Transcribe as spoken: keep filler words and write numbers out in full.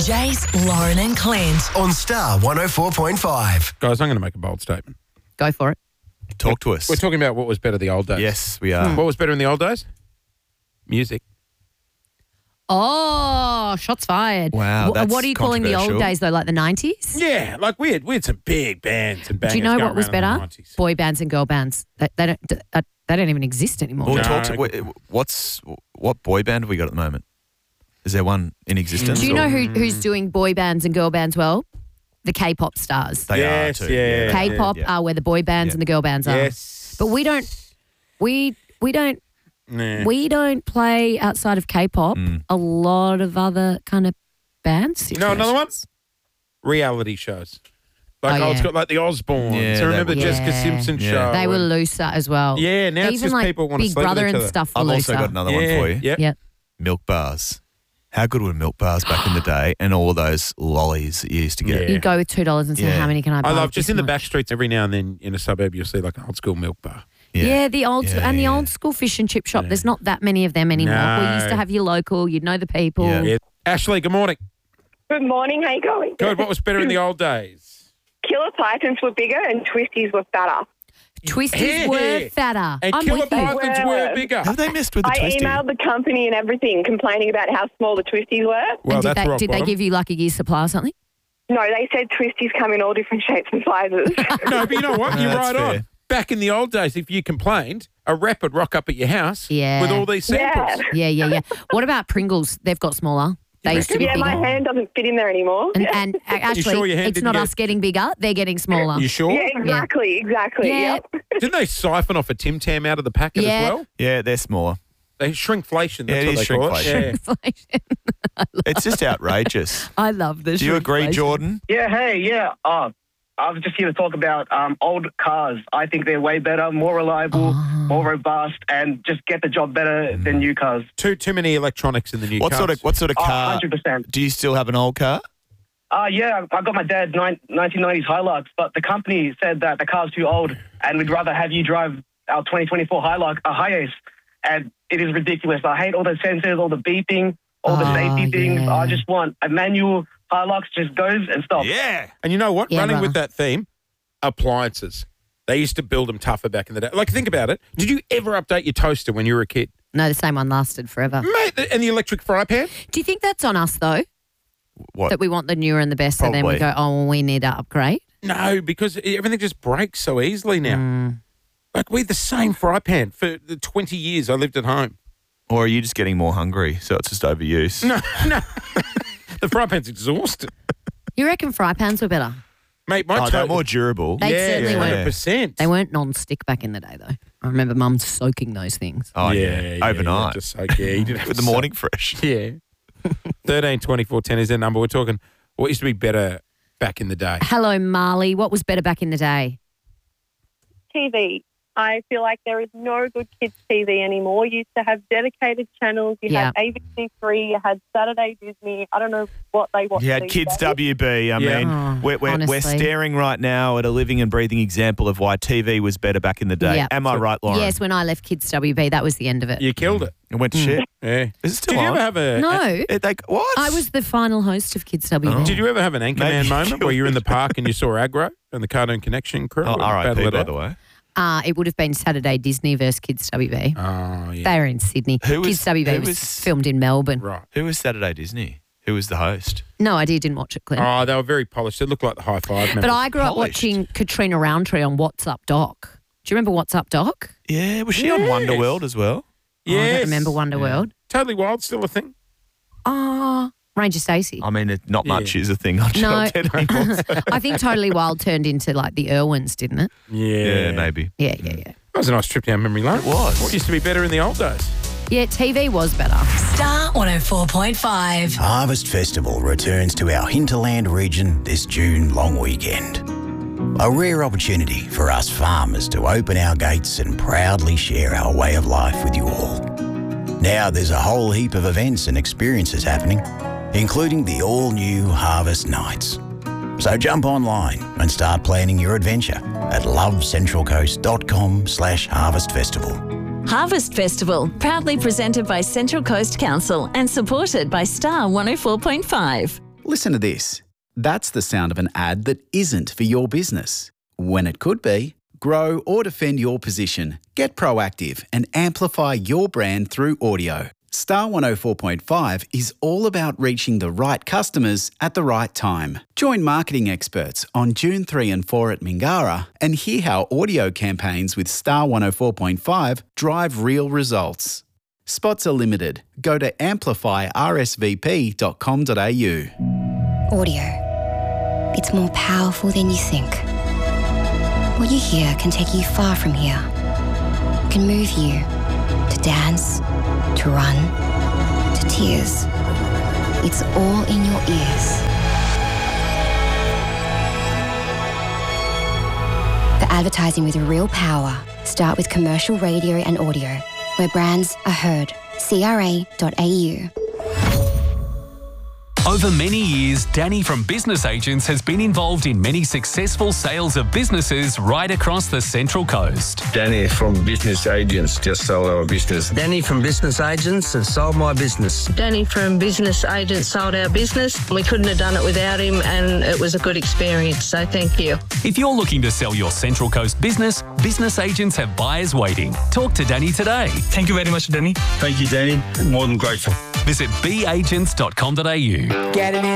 Jace, Lauren and Clint. On Star one oh four point five. Guys, I'm going to make a bold statement. Go for it. Talk to us. We're talking about what was better the old days. Yes, we are. What was better in the old days? Music. Oh, shots fired. Wow, Wh- that's What are you calling the old controversial. days, though, like the nineties? Yeah, like we had, we had some big bands and bangers. Do you know going what was around in the better? nineties. Boy bands and girl bands. They, they, don't, d- uh, they don't even exist anymore. Well, No. talk to, wh- what's what boy band have we got at the moment? Is there one in existence? Do you or- know who, who's doing boy bands and girl bands well? The K-pop stars. They Yes, are too. yeah. K-pop yeah. are where the boy bands Yeah. and the girl bands are. Yes. But we don't, we we don't, Nah. we don't play outside of K-pop Mm. a lot of other kind of bands. You know another one? Reality shows. Like Oh, old yeah. school, like the Osbournes. Yeah, I they remember were- Jessica Yeah. Simpson Yeah. show. They were and- looser as well. Yeah, now it's Even just like people want to Big sleep Brother with each and other. stuff were I've looser. also got another yeah, one for you. Yeah. Yeah. Milk bars. How good were milk bars back in the day? And all those lollies that you used to get. Yeah. You go with two dollars and say, Yeah. how many can I buy? I love just this in the much? back streets every now and then in a suburb you'll see like an old school milk bar. Yeah, the old Yeah, and the yeah. old school fish and chip shop. Yeah. There's not that many of them anymore. We used to No. have your local. You'd know the people. Yeah. Yeah. Ashley, good morning. Good morning, how you going? Good. What was better in the old days? Killer Titans were bigger and Twisties were fatter. Twisties Yeah. were fatter. And I'm Killer with you. Pythons were bigger. Have they missed with the I twisty? emailed the company and everything complaining about how small the Twisties were. Well, and did that's they, rock did they bottom. give you like a year's supply or something? No, they said Twisties come in all different shapes and sizes. No, but you know what? No, You're that's right on. fair. Back in the old days, if you complained, a rep would rock up at your house Yeah. with all these samples. Yeah. Yeah, yeah, yeah. What about Pringles? They've got smaller. They used to be yeah, bigger. my hand doesn't fit in there anymore. And, and uh, actually, sure your hand it's didn't not get- us getting bigger; they're getting smaller. You sure? yeah, exactly, exactly. Yeah. Yep. Didn't they siphon off a Tim Tam out of the packet Yeah. as well? Yeah, they're smaller. They shrinkflation. That's Yeah, it what is they call shrinkflation. it. Yeah. It's just outrageous. I love this. Do you agree, Jordan? Yeah, hey, yeah. Uh, I was just here to talk about um, old cars. I think they're way better, more reliable, Oh. more robust, and just get the job better than new cars. Too too many electronics in the new What cars. sort of what sort of Oh, car? one hundred percent. Do you still have an old car? Uh, yeah, I got my dad's nine, nineteen nineties Hilux, but the company said that the car's too old, and we'd rather have you drive our twenty twenty-four Hilux, a Hiace, and it is ridiculous. I hate all the sensors, all the beeping, all the Oh, safety things. yeah. I just want a manual Hilux, just goes and stops. Yeah. And you know what? Yeah, Running brother. with that theme, appliances. They used to build them tougher back in the day. Like, think about it. Did you ever update your toaster when you were a kid? No, the same one lasted forever. Mate, the- and the electric fry pan? Do you think that's on us though? What? That we want the newer and the best, and then we Probably. go, oh, well, we need to upgrade. No, because everything just breaks so easily now. Mm. Like, we had the same fry pan for the twenty years I lived at home. Or are you just getting more hungry, so it's just overuse? No, no. The fry pan's exhausted. You reckon fry pans were better? Mate, my Oh, toaster... they're more durable. They yeah, certainly weren't. one hundred percent. They weren't non-stick back in the day, though. I remember Mum soaking those things. Oh, yeah. Overnight. Yeah, just so, yeah, you didn't have With to the soak. morning fresh. Yeah. thirteen twenty-four ten is their number. We're talking what used to be better back in the day. Hello, Marley. What was better back in the day? T V. I feel like there is no good kids T V anymore. You used to have dedicated channels. You Yeah. had A B C three. You had Saturday Disney. I don't know what they watch. You had these Kids days. W B. I Yeah. mean, Oh, we're, we're, we're honestly. staring right now at a living and breathing example of why T V was better back in the day. Yeah. Am I right, Lauren? Yes, when I left Kids W B, that was the end of it. You killed it. It went to shit. Yeah. Is it still Did you on? ever have a... No, It, they, what? I was the final host of Kids W B. Oh. Did you ever have an Maybe Anchorman you moment where you were in the killed park and you saw Aggro and the Cartoon Connection crew? Oh, and R I battle P, it by out? the way. Uh, it would have been Saturday Disney versus Kids W B. Oh, yeah. They were in Sydney. Who was- Kids W B who was, was- filmed in Melbourne. Right. Who was Saturday Disney? Who was the host? No idea, didn't watch it, Clint. Oh, they were very polished. They looked like the high five members. but I grew up polished. watching Katrina Roundtree on What's Up Doc. Do you remember What's Up Doc? Yeah, was she Yes. on Wonderworld as well? Oh, I Yes. don't remember Wonderworld. Totally Wild still a thing? Oh, Ranger Stacey. I mean, it, not Yeah. much is a thing on No. Channel ten anymore. so- I think Totally Wild turned into like the Irwins, didn't it? Yeah. yeah, maybe. Yeah, yeah, yeah. That was a nice trip down memory lane. It was. What used to be better in the old days? Yeah, T V was better. Star one oh four point five. Harvest Festival returns to our hinterland region this June long weekend. A rare opportunity for us farmers to open our gates and proudly share our way of life with you all. Now there's a whole heap of events and experiences happening, including the all-new Harvest Nights. So jump online and start planning your adventure at lovecentralcoast.com slash harvest festival. Harvest Festival, proudly presented by Central Coast Council and supported by Star one oh four point five. Listen to this. That's the sound of an ad that isn't for your business, when it could be. Grow or defend your position. Get proactive and amplify your brand through audio. Star one oh four point five is all about reaching the right customers at the right time. Join marketing experts on June third and fourth at Mingara and hear how audio campaigns with Star one oh four point five drive real results. Spots are limited. Go to amplify r s v p dot com dot a u. Audio. It's more powerful than you think. What you hear can take you far from here. It can move you to dance, to run, to tears. It's all in your ears. For advertising with real power, start with commercial radio and audio, where brands are heard. c r a dot a u. Over many years, Danny from Business Agents has been involved in many successful sales of businesses right across the Central Coast. Danny from Business Agents just sold our business. Danny from Business Agents has sold my business. Danny from Business Agents sold our business. We couldn't have done it without him, and it was a good experience, so thank you. If you're looking to sell your Central Coast business, Business Agents have buyers waiting. Talk to Danny today. Thank you very much, Danny. Thank you, Danny. More than grateful. Visit b agents dot com dot a u. Getting